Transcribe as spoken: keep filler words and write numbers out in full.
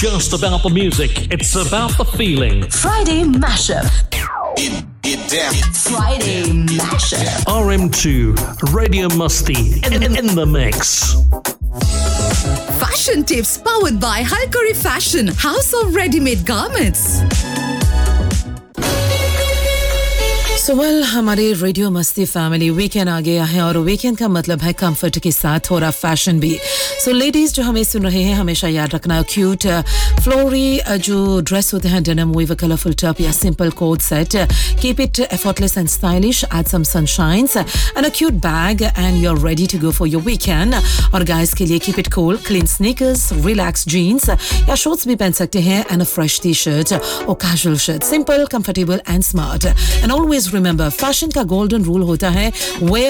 Just about the music, it's about the feeling. Friday Mashup. Get, get down. Friday Mashup. R M two, Radio Musty, in, in, in the mix. Fashion tips powered by Halkari Fashion, House of Ready-Made Garments. So well हमारे radio मस्ती family weekend आ गया है और weekend का मतलब है comfort के साथ थोड़ा फैशन भी. सो लेडीज जो हमें सुन रहे हैं हमेशा याद रखना क्यूट फ्लोरी जो ड्रेस होते हैं denim with a colourful top या simple coat set, keep it effortless and stylish, add some सनशाइन्स and a cute bag and you are ready to go for your weekend. और guys के लिए keep it cool, clean sneakers, relax jeans या shorts भी पहन सकते हैं and a fresh T shirt और casual shirt, simple, comfortable and smart. And always remember, fashion का golden rule होता है wear